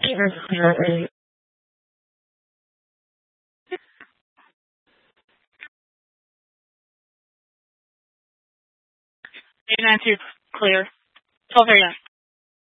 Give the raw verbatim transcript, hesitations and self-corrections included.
Here's clear. Eight nine two clear. Twelve thirty nine.